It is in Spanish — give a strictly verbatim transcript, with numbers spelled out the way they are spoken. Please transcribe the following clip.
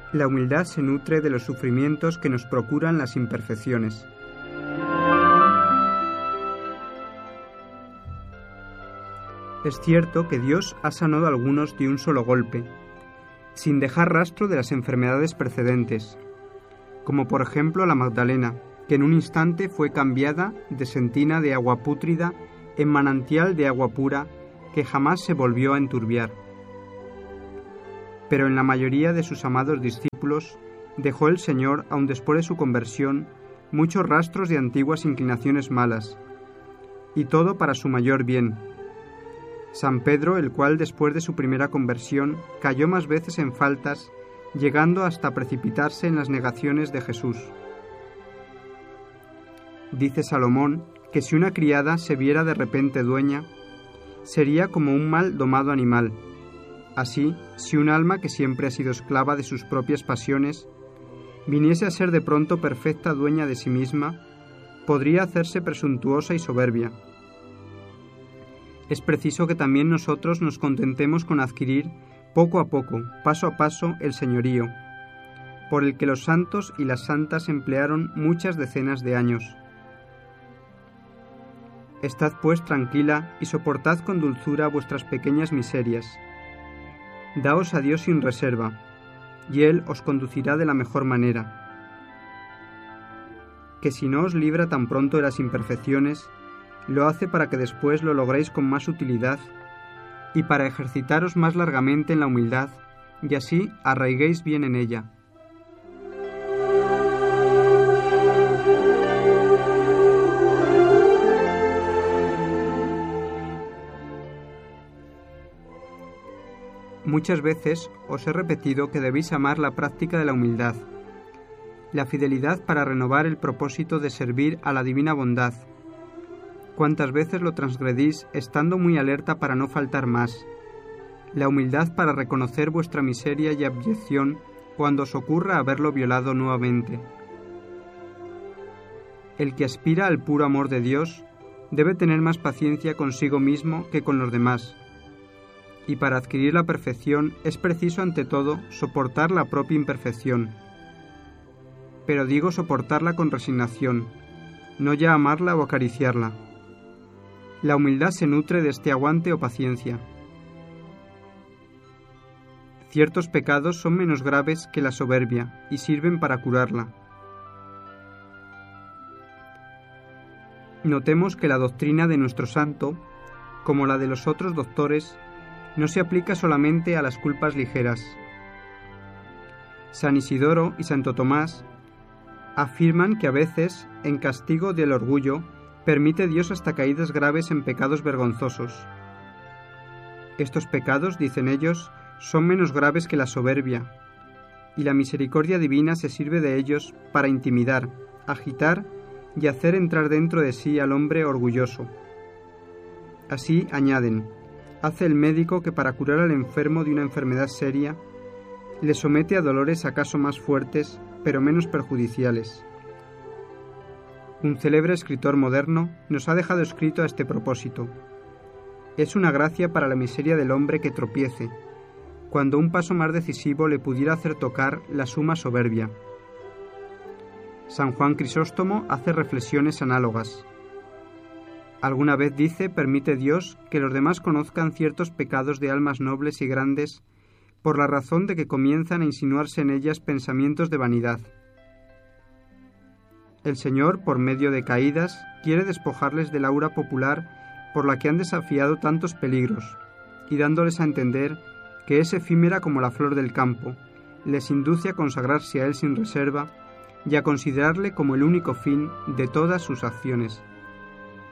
La humildad se nutre de los sufrimientos que nos procuran las imperfecciones. Es cierto que Dios ha sanado a algunos de un solo golpe, sin dejar rastro de las enfermedades precedentes, como por ejemplo la Magdalena, que en un instante fue cambiada de sentina de agua pútrida en manantial de agua pura que jamás se volvió a enturbiar. Pero en la mayoría de sus amados discípulos dejó el Señor, aun después de su conversión, muchos rastros de antiguas inclinaciones malas, y todo para su mayor bien. San Pedro, el cual después de su primera conversión cayó más veces en faltas, llegando hasta precipitarse en las negaciones de Jesús. Dice Salomón que si una criada se viera de repente dueña, sería como un mal domado animal. Así, si un alma que siempre ha sido esclava de sus propias pasiones, viniese a ser de pronto perfecta dueña de sí misma, podría hacerse presuntuosa y soberbia. Es preciso que también nosotros nos contentemos con adquirir, poco a poco, paso a paso, el señorío, por el que los santos y las santas emplearon muchas decenas de años. Estad pues tranquila y soportad con dulzura vuestras pequeñas miserias. Daos a Dios sin reserva, y Él os conducirá de la mejor manera. Que si no os libra tan pronto de las imperfecciones, lo hace para que después lo logréis con más utilidad y para ejercitaros más largamente en la humildad, y así arraiguéis bien en ella. Muchas veces os he repetido que debéis amar la práctica de la humildad, la fidelidad para renovar el propósito de servir a la divina bondad. Cuántas veces lo transgredís estando muy alerta para no faltar más, la humildad para reconocer vuestra miseria y abyección cuando os ocurra haberlo violado nuevamente. El que aspira al puro amor de Dios debe tener más paciencia consigo mismo que con los demás, y para adquirir la perfección es preciso ante todo soportar la propia imperfección. Pero digo soportarla con resignación, no ya amarla o acariciarla. La humildad se nutre de este aguante o paciencia. Ciertos pecados son menos graves que la soberbia y sirven para curarla. Notemos que la doctrina de nuestro santo, como la de los otros doctores, no se aplica solamente a las culpas ligeras. San Isidoro y Santo Tomás afirman que a veces, en castigo del orgullo, permite Dios hasta caídas graves en pecados vergonzosos. Estos pecados, dicen ellos, son menos graves que la soberbia, y la misericordia divina se sirve de ellos para intimidar, agitar y hacer entrar dentro de sí al hombre orgulloso. Así, añaden, hace el médico que para curar al enfermo de una enfermedad seria, le somete a dolores acaso más fuertes, pero menos perjudiciales. Un célebre escritor moderno nos ha dejado escrito a este propósito: es una gracia para la miseria del hombre que tropiece, cuando un paso más decisivo le pudiera hacer tocar la suma soberbia. San Juan Crisóstomo hace reflexiones análogas. Alguna vez dice, permite Dios que los demás conozcan ciertos pecados de almas nobles y grandes por la razón de que comienzan a insinuarse en ellas pensamientos de vanidad. El Señor, por medio de caídas, quiere despojarles del aura popular por la que han desafiado tantos peligros, y dándoles a entender que es efímera como la flor del campo, les induce a consagrarse a Él sin reserva y a considerarle como el único fin de todas sus acciones.